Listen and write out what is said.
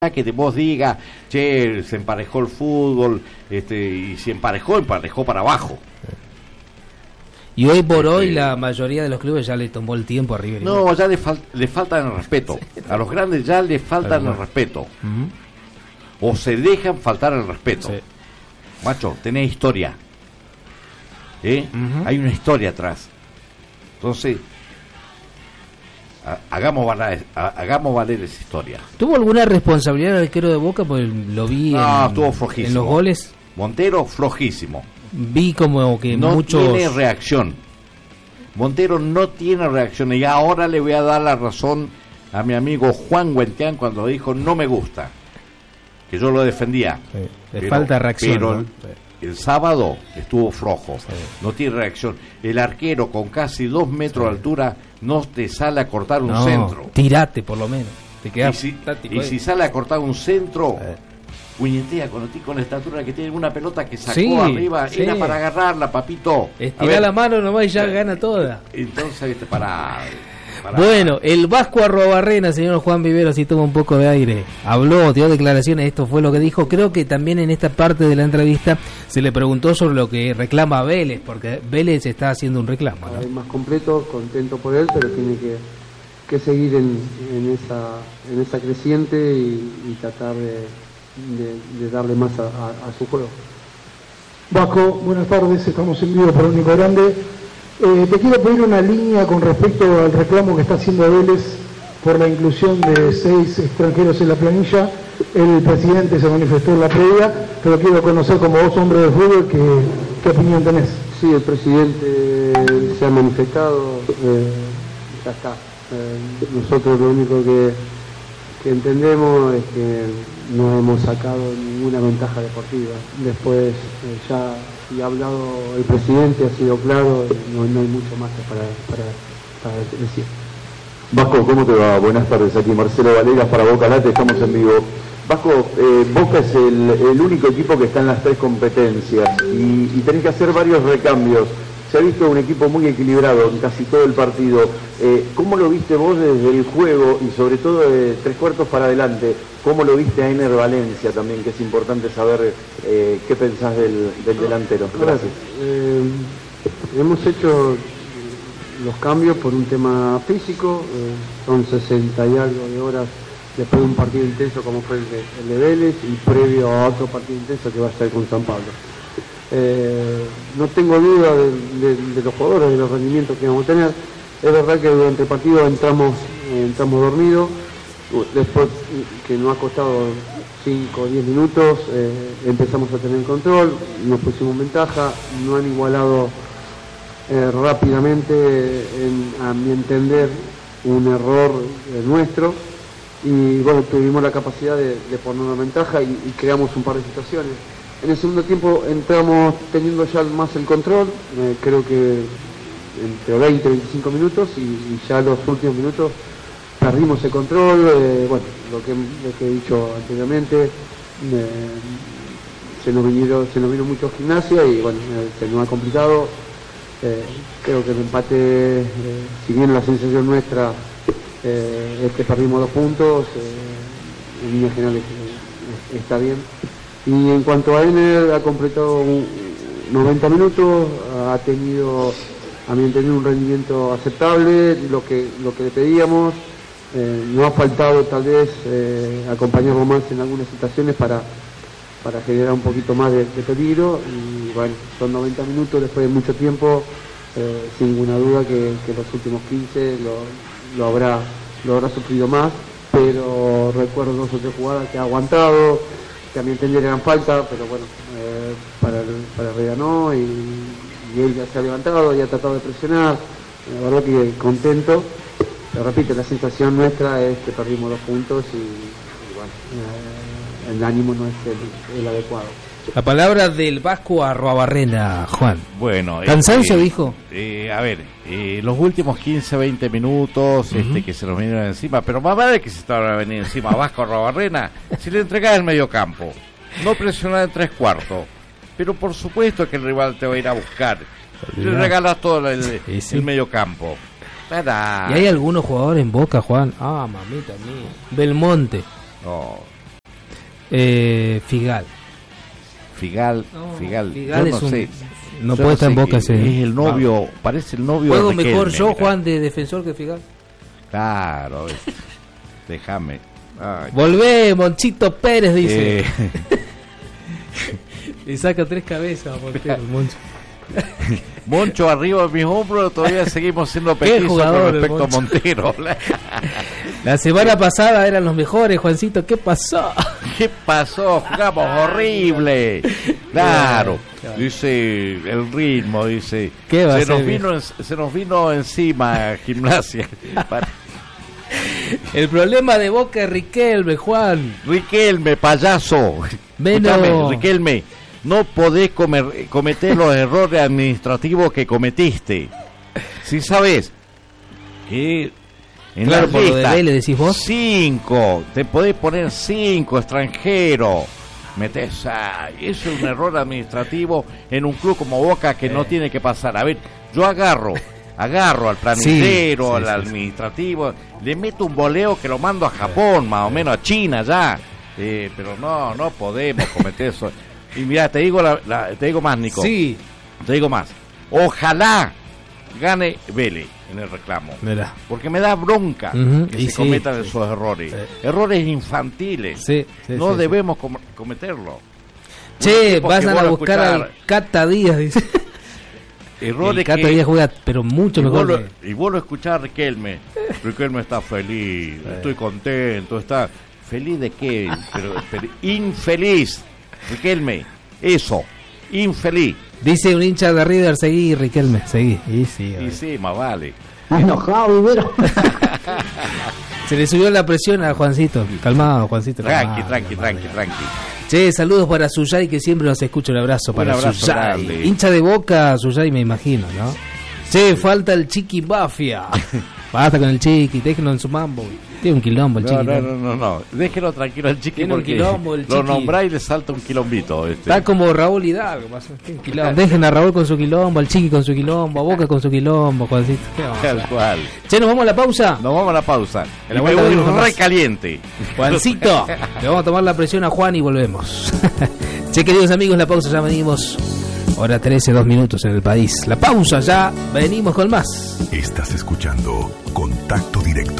que vos digas, che, se emparejó el fútbol, y si emparejó para abajo. Y hoy por hoy la mayoría de los clubes ya le tomó el tiempo a River. No, ya le faltan el respeto. Sí, a los grandes ya le faltan el respeto. O se dejan faltar el respeto. Sí. Macho, tenés historia. Hay una historia atrás. Entonces, hagamos valer esa historia. ¿Tuvo alguna responsabilidad el arquero de Boca? Porque lo vi estuvo flojísimo. En los goles. Montero, flojísimo. Vi como que no muchos... tiene reacción. Montero no tiene reacción. Y ahora le voy a dar la razón a mi amigo Juan Huentián cuando dijo no me gusta. Que yo lo defendía. Sí, le falta reacción. Pero ¿no? el sábado estuvo flojo. Sí. No tiene reacción. El arquero con casi 2 metros de altura no te sale a cortar un centro. Tirate por lo menos. Te quedas y si sale a cortar un centro... puñetea con la estatura que tiene una pelota que sacó arriba, era para agarrarla, papito. Estira la mano nomás y ya gana toda. Entonces, para bueno, el Vasco Arruabarrena, señor Juan Vivero, si toma un poco de aire, habló, dio declaraciones, esto fue lo que dijo. Creo que también en esta parte de la entrevista se le preguntó sobre lo que reclama Vélez, porque Vélez está haciendo un reclamo, ¿no? Es más completo, contento por él, pero tiene que seguir en esa creciente y tratar de darle más a su juego. Vasco, buenas tardes, estamos en vivo por Único Grande. Te quiero pedir una línea con respecto al reclamo que está haciendo Vélez por la inclusión de 6 extranjeros en la planilla. El presidente se manifestó en la previa, pero quiero conocer como vos, hombre de fútbol, ¿qué opinión tenés? Sí, el presidente se ha manifestado, ya está. Nosotros lo único que entendemos es que no hemos sacado ninguna ventaja deportiva. Después ya ha hablado el presidente, ha sido claro, no hay mucho más para decir. Vasco, ¿cómo te va? Buenas tardes, aquí Marcelo Valegas para Boca Late, estamos en vivo. Vasco, Boca es el único equipo que está en las 3 competencias y tenés que hacer varios recambios. Se ha visto un equipo muy equilibrado en casi todo el partido. ¿Cómo lo viste vos desde el juego y sobre todo de 3/4 para adelante? ¿Cómo lo viste a Ener Valencia también, que es importante saber qué pensás del delantero? Gracias. Hemos hecho los cambios por un tema físico, son 60 y algo de horas después de un partido intenso como fue el de Vélez y previo a otro partido intenso que va a ser con San Pablo. No tengo duda de los jugadores, de los rendimientos que vamos a tener. Es verdad que durante el partido entramos dormidos, después que nos ha costado 5 o 10 minutos, empezamos a tener control, nos pusimos ventaja, no han igualado rápidamente, a mi entender, un error nuestro, y bueno, tuvimos la capacidad de ponernos ventaja y creamos un par de situaciones. En el segundo tiempo entramos teniendo ya más el control, creo que entre 20 y 25 minutos, y ya los últimos minutos perdimos el control. Bueno, lo que he dicho anteriormente, se nos vino mucho gimnasia y bueno, se nos ha complicado. Creo que el empate, si bien la sensación nuestra es que perdimos 2 puntos, en líneas generales está bien. Y en cuanto a Ener, ha completado 90 minutos, ha tenido, a mi entender, un rendimiento aceptable, lo que le pedíamos. No ha faltado tal vez acompañarlo más en algunas situaciones para generar un poquito más de peligro. Y bueno, son 90 minutos después de mucho tiempo, sin ninguna duda que los últimos 15 lo habrá sufrido más, pero recuerdo 2 o 3 jugadas que ha aguantado, que a mi entender eran falta, pero bueno, para Herrera no, y él ya se ha levantado y ha tratado de presionar. La verdad que contento, pero repito, la sensación nuestra es que perdimos 2 puntos y bueno, el ánimo no es el adecuado. La palabra del Vasco Arruabarrena, Juan. Bueno, ¿cansancio dijo? A ver, los últimos 15-20 minutos que se nos vinieron encima, pero más vale que se estaba veniendo encima a Vasco Arruabarrena si le entregás el medio campo, no presionar en 3/4, pero por supuesto que el rival te va a ir a buscar, le regalas todo el medio campo. Y hay algunos jugadores en Boca, Juan, mamita mía, Belmonte. No. Figal. Figal. Figal Yo es no sé. No Yo puede estar en sé Boca que ese. es el novio, parece el novio Juego de Riquelme, mejor yo, mirá. Juan, de defensor que Figal. Claro, déjame. Ay. Volvé, Monchito Pérez, dice. Eh, Le saca 3 cabezas, Montero, Moncho. Moncho arriba de mis hombros, todavía seguimos siendo petizos jugador, con respecto a Moncho. Montero. La semana pasada eran los mejores, Juancito. ¿Qué pasó? ¿Qué pasó? Jugamos horrible. Claro, Claro. dice el ritmo, dice. ¿Qué va a se nos ser, vino, se nos vino encima Gimnasia. El problema de Boca es Riquelme, Juan. Riquelme, payaso. Menos. Escúchame, Riquelme, no podés cometer los errores administrativos que cometiste. Si sabes que en Claro, la por lo de lista, Vélez, decís vos. 5, te podés poner 5 extranjeros. Metés, eso es un error administrativo en un club como Boca que no tiene que pasar. A ver, yo agarro al planillero, Sí, al administrativo, le meto un voleo que lo mando a Japón, más o menos a China ya. Pero no podemos cometer eso. Y mira, te digo te digo más, Nico. Sí. Te digo más. Ojalá gane Vélez en el reclamo. Mirá. Porque me da bronca Ujú, que y se sí, cometan sí. esos errores. Sí. Errores infantiles. Sí, sí, no sí, debemos cometerlo. Che, Tipos que vayan a vuelvo buscar escuchar al Cata Díaz, dice. errores El Cata que... Díaz juega, pero mucho Y mejor. vuelvo a escuchar a Riquelme. Riquelme está feliz, estoy contento, está... ¿Feliz de qué? Pero infeliz. Riquelme, eso, infeliz. Dice un hincha de River, seguí, Riquelme, seguí. Y sí, Y sí, más vale. Enojado, Vivero. se le subió la presión a Juancito. Calmado, Juancito. Tranqui. calmado. Che, saludos para Suyay, que siempre nos escucha. Un abrazo para abrazo Suyay. grande. Hincha de Boca, Suyay, me imagino, ¿no? Che, falta el Chiqui Mafia. Basta con el Chiqui, déjenlo en su mambo. Tiene un quilombo el Chiqui. No. Déjelo tranquilo al Chiqui Tiene un porque quilombo el lo Chiqui. nombrá y le salta un quilombito. Está como Raúl Hidalgo. Más o menos. Quilombo. Dejen a Raúl con su quilombo, al Chiqui con su quilombo, a Boca con su quilombo, Juancito. ¿Qué vamos a hacer? Tal cual. Che, ¿nos vamos a la pausa? Nos vamos a la pausa. En Y la me vuelta voy venimos con más. re caliente. Juancito, le vamos a tomar la presión a Juan y volvemos. Che, queridos amigos, la pausa, ya venimos. Hora 13, 2 minutos en el país. La pausa, ya venimos con más. Estás escuchando Contacto Directo.